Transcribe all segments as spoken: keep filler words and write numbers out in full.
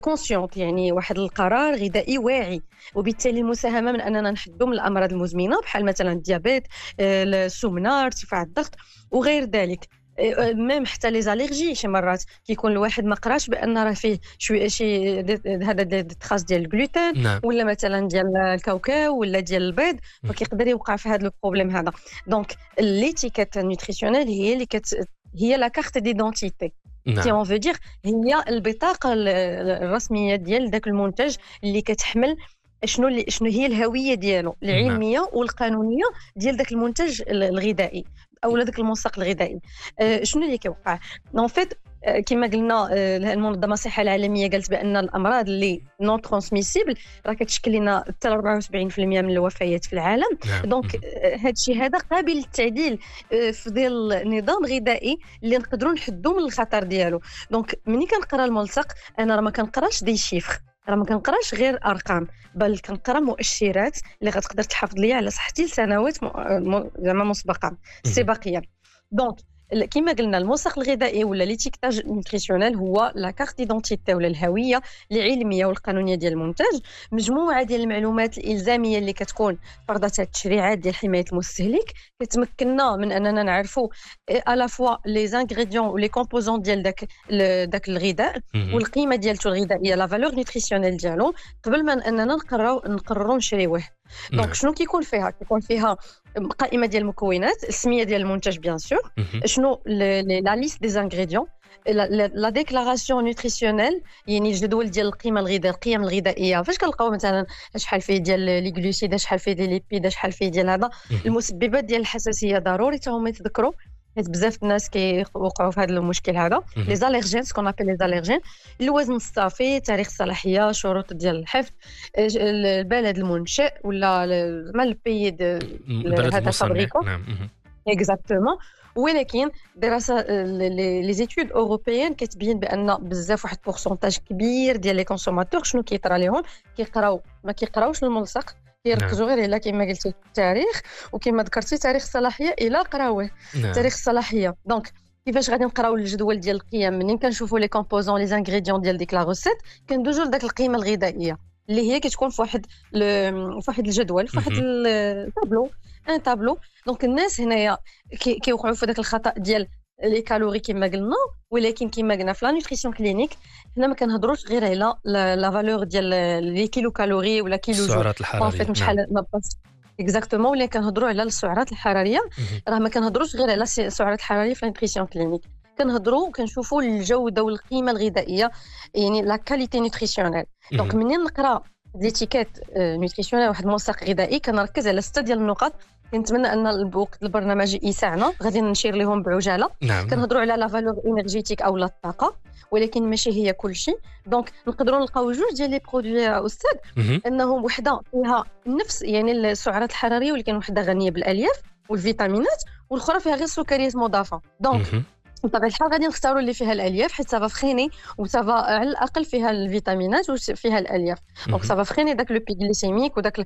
كونسيونت، يعني واحد القرار غذائي واعي، وبالتالي المساهمه من اننا نحدوا من الامراض المزمنه بحال مثلا الديابيت، آه، السمنه، ارتفاع الضغط وغير ذلك. آه، ميم حتى لي زاليرجي شي مرات كيكون الواحد ما قراش بان راه فيه شويه شي د- هذا د- د- تراس ديال الجلوتين، نعم. ولا مثلا ديال الكاوكاو ولا ديال البيض، فكيقدر يوقع في هذا البروبليم هذا. دونك ليتيكيت نوتريسيونيل هي اللي كت هي لا كارت ديدونتيتي، سي نعم. اون فو دير، هي البطاقه ال- الرسميه ديال داك المنتج اللي كتحمل شنو اللي شنو هي الهويه ديالو نعم. العلميه والقانونيه ديال داك المنتج ال- الغذائي او داك الملصق الغذائي. آه، شنو اللي كيوقع اون فيت؟ كما قلنا، آه، المنظمه الصحه العالميه قالت بان الامراض اللي نون ترانسميسيبل راه كتشكل لنا حتى أربعة وسبعين بالمئة من الوفيات في العالم. نعم. دونك مهم. هذا الشيء هذا قابل للتعديل آه، في ديال نظام غذائي اللي نقدروا نحدوا من الخطر ديالو. دونك ملي كنقرا الملصق انا راه ما كنقراش دي شيفر، راه ما كنقراش غير ارقام، بل كنقرا مؤشرات اللي غتقدر تحافظ ليا على صحتي لسنوات م- م- زعما مسبقا مهم. استباقيا. دونك ال- كما قلنا الملصق الغذائي ولا ليتيكتاج نوتريسيونيل هو لا كارت ديدونتيتي ولا الهويه العلميه والقانونيه ديال المنتج، مجموعه ديال المعلومات الالزاميه اللي كتكون فرضتها التشريعات ديال حمايه المستهلك، كتمكننا من اننا نعرفوا الا فوا لي زانغريديون ولي كومبوزون ديال داك ال- داك الغذاء مهم. والقيمه ديالته الغذائيه لا فالور نوتريسيونيل ديالو قبل ما اننا نقرروا نقرروا نشريوه. دونك نعم. شنو كيكون فيها؟ كيكون فيها قائمه ديال المكونات، السميه ديال المنتج بيان سور، مهم. شنو لا ليست دي زانغريديون، لا ديكلاراسيون نوتريسيونيل، يعني الجدول ديال القيمه الغذائيه القيم الغذائيه فاش كنلقاو مثلا شحال فيه ديال لي غلوسيد، شحال فيه ديال ليبيد، شحال فيه ديال هذا. مهم. المسببات ديال الحساسيه ضروري حتى هما يتذكروا، حيت بزاف الناس كيوقعوا في هذا المشكل هذا. لي مهم. زاليرجين سكون ابل لي زاليرجين، الوزن الصافي، تاريخ الصلاحيه، شروط ديال الحفظ، إج- البلد المنشئ ولا ال- زعما البيي د- البلد هذا المصنع. فابريكو. نعم. مهم. اكزاكتومون. ولكن دراسه لي زيتود اوروبيان كتبين بان بزاف واحد بورسونتاج كبير ديال لي كونسوماتور شنو كيطرا لهم؟ كيقراو ما كيقراوش الملصق، نعم. كيركزوا غير الا كما قلتي التاريخ، وكما ذكرتي تاريخ الصلاحيه الا قراوه نعم. تاريخ الصلاحيه. دونك كيفاش غادي نقراو الجدول ديال القيم؟ منين كنشوفوا لي كومبوزون لي زانغريديون ديال ديك لا روسيت كندوزو لداك القيمه الغذائيه اللي هي كتكون في واحد ل- في واحد الجدول، في واحد مهم. الطابلو، ان طابلو. دونك الناس هنايا كي- كيوقعوا في داك الخطا ديال لي كالوري كما قلنا، ولكن كما قلنا في لا نوتريسيون كلينيك حنا ما كنهضروش غير على لا لا فالور ديال لي كيلو كالوري ولا كيلو جول، السعرات فون الحرارية. فيت نعم. شحال ما بقاش اكزاكتومون، ولا كنهضروا على السعرات الحراريه. مهم. راه ما كنهضروش غير على الس- السعرات الحراريه في النوتريسيون كلينيك، كنهضروا وكنشوفوا الجوده والقيمه الغذائيه، يعني لا كاليتي نوتريسيونيل. دونك مهم. منين نقرا ليتيكيت نوتريسيونيل واحد الملصق غذائي كنركز على سته ديال النقط. كنتمنى ان الوقت البرنامج يسعنا، غادي نشير لهم بعجاله. نعم. كنهضروا على لا فالور انرجيتيك او لا الطاقه، ولكن ماشي هي كل شيء. دونك نقدروا نلقاو جوج ديال لي برودوي يا استاذ، مهم. انهم وحده فيها نفس يعني السعرات الحراريه، ولكن وحده غنيه بالالياف والفيتامينات، والاخرى فيها غير سكريات مضافه. دونك مهم. بطبيعه الحال غادي نختاروا اللي فيها الالياف، حيت سافا فريني وسافا على الاقل فيها الفيتامينات وفيها الالياف. دونك مهم. سافا فريني داك لو بيك غليسيميك وداك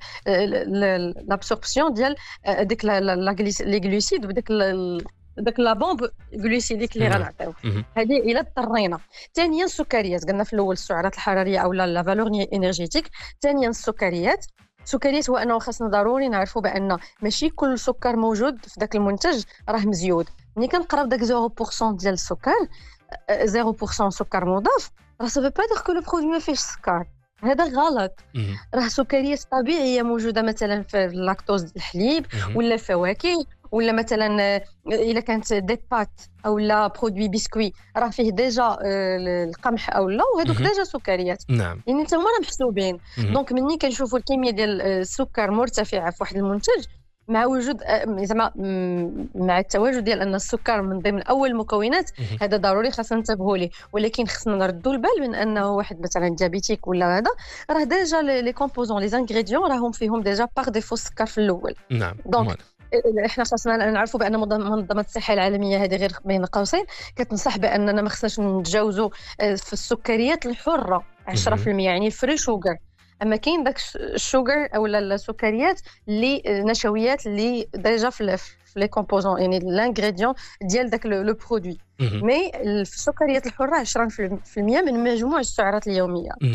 لابسوربسيون ديال آه، ديك لا- لا- لا غليس- لي غلوسيد وداك ال- داك لا بومب غلوسيديك اللي نعم. غنعطيو. مهم. هذه الى اضطرينا. ثانيا السكريات، قلنا في الاول السعرات الحراريه او لا فالور انرجيتيك. ثانيا السكريات. السكريات هو انه خاصنا ضروري نعرفوا بان ماشي كل سكر موجود في داك المنتج راه مزيود. ملي كنقراو داك صفر بالمئة ديال السكر، آه، صفر بالمئة سكر مضاف، راه سا با دير كو لو برودوي ما فيهش السكر، هذا غلط. مهم. راه سكريات طبيعيه موجوده مثلا في اللاكتوز ديال الحليب مهم. ولا الفواكه، ولا مثلا آه، الا كانت دي بات او لا برودوي بسكوي راه فيه ديجا آه، القمح او لا، وهذوك مهم. ديجا سكريات، نعم. يعني حتى هما راه محسوبين. مهم. دونك مني كنشوفوا الكميه ديال آه، السكر مرتفعه في واحد المنتج، مع وجود آه، زعما م- مع التواجد ديال ان السكر من ضمن اول المكونات، مهم. هذا ضروري خاصنا ننتبهوا ليه. ولكن خصنا نردوا البال من انه واحد مثلا ديابيتيك ولا هذا راه ديجا لي كومبوزون لي زانغريديون راهم فيهم ديجا باغ ديفو السكر في الاول. نعم. دونك مال. احنا خاصنا نعرفوا بان منظ- منظمه الصحه العالميه هذه غير بين قوسين كتنصح باننا ما خصناش نتجاوزوا آه، في السكريات الحره عشرة مهم. بالمئة، يعني الفري شوغر اما كاين داك الشوغر او السكريات اللي نشويات اللي ديجا في في لي كومبوزون يعني الانغريديون ديال داك لو برودوي. مي السكريات الحره عشرة في المية من مجموع السعرات اليوميه.